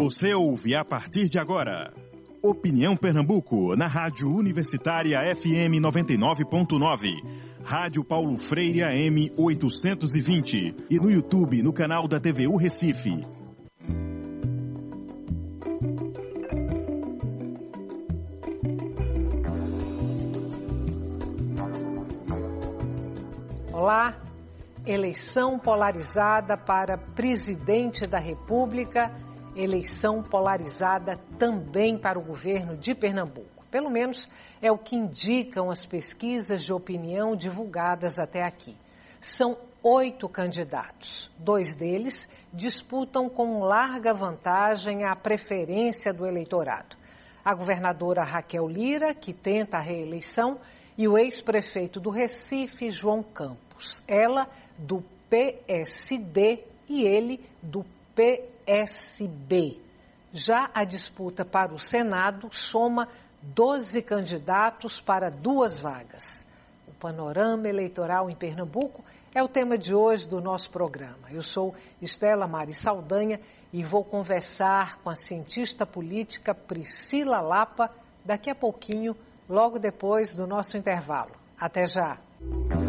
Você ouve a partir de agora Opinião Pernambuco, na Rádio Universitária FM 99.9, Rádio Paulo Freire AM 820 e no YouTube, no canal da TVU Recife. Olá, eleição polarizada para presidente da República, eleição polarizada também para o governo de Pernambuco. Pelo menos é o que indicam as pesquisas de opinião divulgadas até aqui. São 8 candidatos. 2 deles disputam com larga vantagem a preferência do eleitorado. A governadora Raquel Lira, que tenta a reeleição, e o ex-prefeito do Recife, João Campos. Ela, do PSD, e ele, do PSB. Já a disputa para o Senado soma 12 candidatos para 2 vagas. O panorama eleitoral em Pernambuco é o tema de hoje do nosso programa. Eu sou Estela Mari Saldanha e vou conversar com a cientista política Priscila Lapa daqui a pouquinho, logo depois do nosso intervalo. Até já!